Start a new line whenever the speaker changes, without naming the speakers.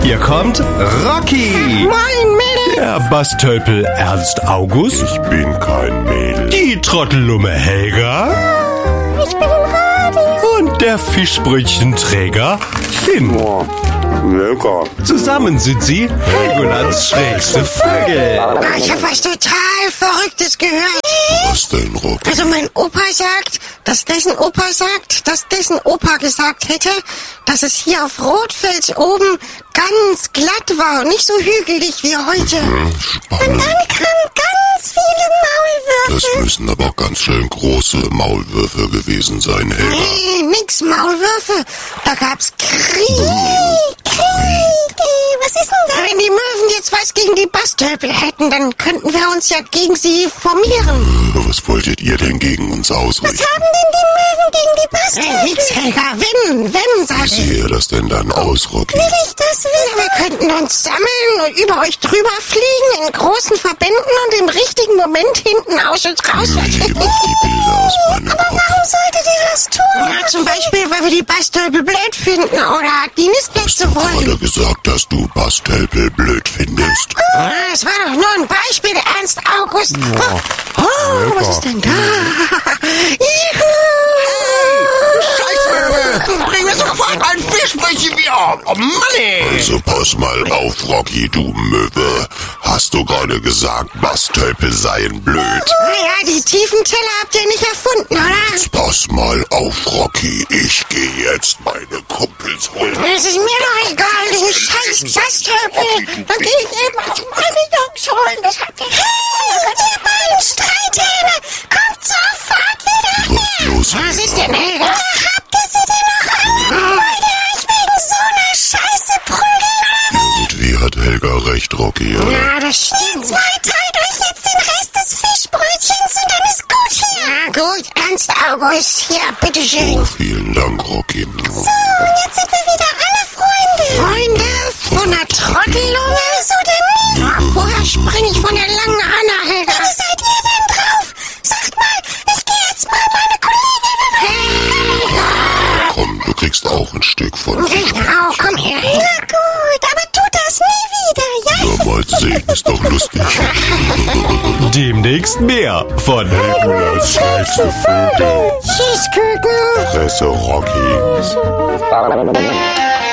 Hier kommt Rocky.
Moin, Mädel.
Der Bastölpel Ernst August.
Ich bin kein Mädel.
Die Trottellumme Helga.
Ich bin im Radio.
Und der Fischbrötchenträger Finn.
Oh, lecker.
Zusammen sind sie Helgolands schrägste Vögel.
Ich habe was total Verrücktes gehört.
Was denn, Rocky?
Also mein Opa sagt, dass dessen Opa gesagt hätte, dass es hier auf Rotfels oben ganz glatt war und nicht so hügelig wie heute. Und
Spannend.
dann kamen ganz viele
Das
Maulwürfe.
müssen aber ganz schön große Maulwürfe gewesen sein, Helga.
Nee, nix Maulwürfe. Da gab's Krieg. Was ist denn da? Wenn die Möwen jetzt was gegen die Bastölpel hätten, dann könnten wir uns ja gegen sie formieren.
Was wolltet ihr denn gegen uns ausrichten?
Was haben denn die Möwen gegen die Bastölpel? Nix, Helga. Wenn, sag
Wie
ich.
sehe das denn dann aus, Rocky?
Will ich das wissen? Wir könnten uns sammeln und über euch drüber fliegen in großen Verbänden und im richtigen Moment hinten aus und raus.
Ich mach die Bilder aus meinem Kopf.
Warum solltet ihr das tun? Ja, zum Beispiel, weil wir die Bastölpel blöd finden oder die Nistplätze
Hast du
wollen.
gerade gesagt, dass du Bastölpel blöd findest?
Das war doch nur ein Beispiel, Ernst August. Oh, was ist denn da? Juhu!
Scheiße! Bring mir sofort ein Fischbrötchen wieder! Oh Mann, ey!
Also pass mal auf, Rocky, du Möwe. Hast du gerade gesagt, Bastölpel seien blöd?
Naja, die tiefen Teller habt ihr nicht erfunden, oder?
Jetzt pass mal auf, Rocky. Ich gehe jetzt meine Kumpels holen.
Es ist mir doch egal, du scheiß Bastölpel. Dann gehe ich eben auch meine Jungs holen. Das habt ihr... Hey, ihr beiden Streithähne! Kommt sofort wieder
Was los?
Was ist denn, Helga? Habt ihr sie denn noch an? Wollt ihr euch wegen so einer Scheiße prügeln?
Irgendwie hat Helga recht, Rocky, oder?
Ja, das stimmt. Ihr zwei teilt euch jetzt den Rest des Fischbrötchens und dann ist gut hier. Ja, gut. Ernst August, hier, bitteschön.
Oh, vielen Dank, Rocky.
So, und jetzt sind wir wieder alle Freunde. Freunde? Von der Trottellumme? Wieso denn nie? Ja, vorher spring ich von der langen Hanna, Helga. Wie seid ihr denn drauf? Sagt mal, ich gehe jetzt mal meine Kolleginnen.
Komm, du kriegst auch ein Stück von
Genau, komm her. Na gut, aber tut das nie wieder, ja?
Ja, mal sehen, ist doch lustig.
Demnächst mehr von Helgolands schrägste Vögel.
Tschüss, Küken.
Fresse, Rocky.